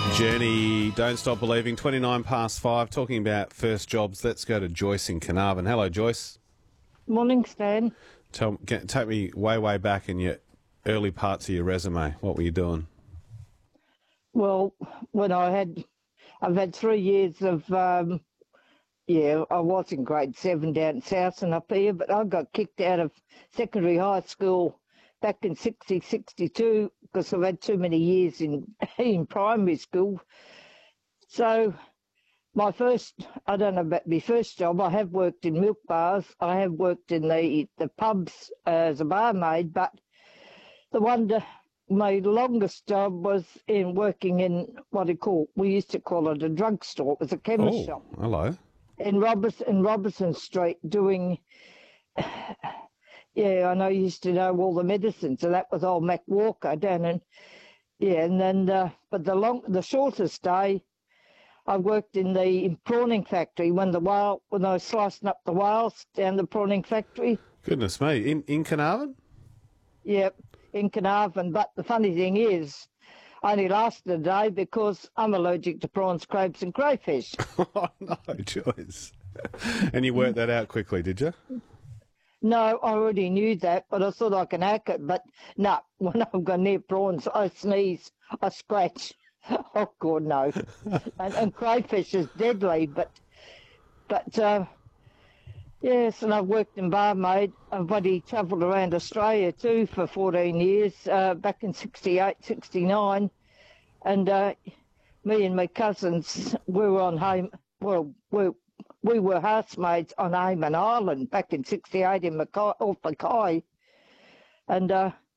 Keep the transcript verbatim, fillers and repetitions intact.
Journey, Don't Stop Believing, twenty-nine past five, talking about first jobs. Let's go to Joyce in Carnarvon. Hello, Joyce. Morning, Stan. Tell, get, take me way, way back in your early parts of your resume. What were you doing? Well, when I had, I've had three years of, um, yeah, I was in grade seven down south and up here, but I got kicked out of secondary high school back in sixty, sixty-two because I've had too many years in, in primary school. So my first, I don't know about my first job, I have worked in milk bars, I have worked in the, the pubs as a barmaid, but the one that my longest job was in working in what you call, we used to call it a drugstore. It was a chemist Oh, shop hello. in Robertson, in Robertson Street doing, yeah, I know you used to know all the medicines, so that was old Mac Walker down in, yeah, and then, uh, but the long, the shortest day, I worked in the prawning factory when the whale, when I was slicing up the whales down the prawning factory. Goodness me, in, in Carnarvon? Yep, in Carnarvon. But the funny thing is, I only lasted a day because I'm allergic to prawns, crabs and crayfish. Oh, no, Joyce. And you worked that out quickly, did you? No, I already knew that, but I thought I can hack it. But no, when I've got near prawns, I sneeze, I scratch. Oh, God, no. and, and crayfish is deadly, but, but uh, yes, and I've worked in barmaid. I've bloody travelled around Australia too for fourteen years, uh, back in sixty-eight, sixty-nine. And uh, me and my cousins, we were on home, well, we, we were housemaids on Hayman Island back in sixty-eight in Mackay, off Mackay. And uh,